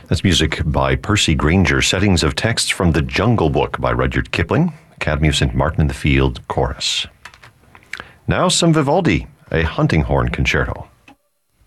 That's music by Percy Granger, settings of texts from The Jungle Book by Rudyard Kipling, Academy of St. Martin in the Field Chorus. Now some Vivaldi, a hunting horn concerto.